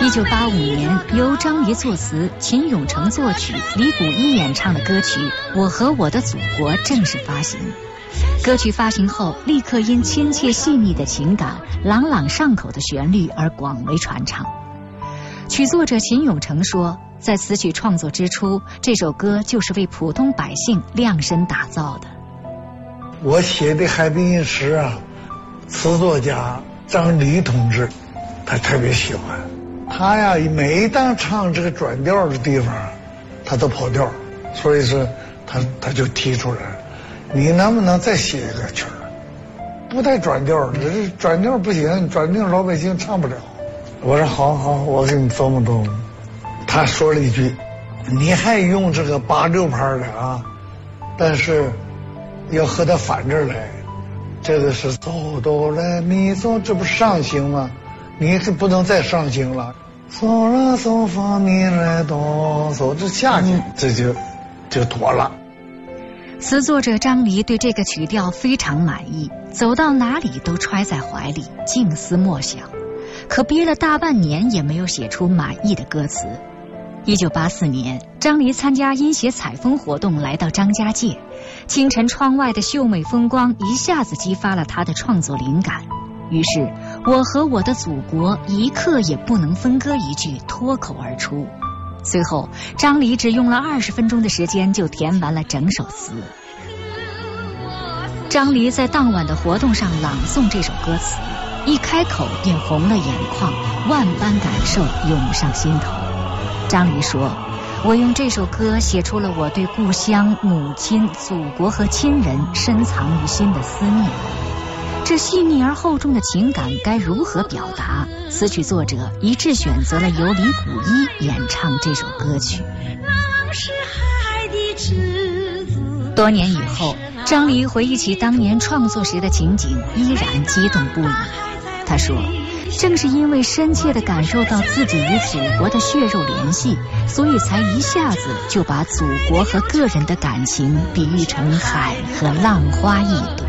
1985年，由张黎作词、秦永成作曲、李谷一演唱的歌曲《我和我的祖国》正式发行。歌曲发行后，立刻因亲切细腻的情感、朗朗上口的旋律而广为传唱。曲作者秦永成说，在词曲创作之初，这首歌就是为普通百姓量身打造的。 我写的《海滨一时》啊，词作家张黎同志，他特别喜欢。他呀，每当唱这个转调的地方，他都跑调，所以说他就提出来，你能不能再写一个曲儿？不带转调的，这转调不行，转调老百姓唱不了。我说好，我给你琢磨琢磨。他说了一句，你还用这个8/6拍的啊，但是要和它反着来，这个是哆哆来咪嗦，这不是上行吗？你是不能再上行了，嗦啦嗦发咪来哆嗦，这下去这就妥了。 词作者张黎对这个曲调非常满意，走到哪里都揣在怀里，静思默想。可憋了大半年也没有写出满意的歌词。1984年，张黎参加音协采风活动，来到张家界。清晨窗外的秀美风光一下子激发了他的创作灵感，于是我和我的祖国一刻也不能分割一句脱口而出。随后张黎只用了20分钟的时间就填完了整首词。张黎在当晚的活动上朗诵这首歌词，一开口便红了眼眶，万般感受涌上心头。张黎说，我用这首歌写出了我对故乡、母亲、祖国和亲人深藏于心的思念。这细腻而厚重的情感该如何表达？词曲作者一致选择了由李谷一演唱这首歌曲。多年以后，张黎回忆起当年创作时的情景，依然激动不已。他说，正是因为深切地感受到自己与祖国的血肉联系，所以才一下子就把祖国和个人的感情比喻成海和浪花一朵。